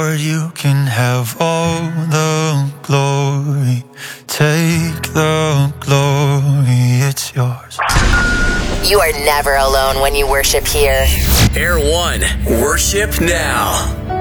Lord, you can have all the glory. Take the glory, it's yours. You are never alone when you worship here. Air One, worship now.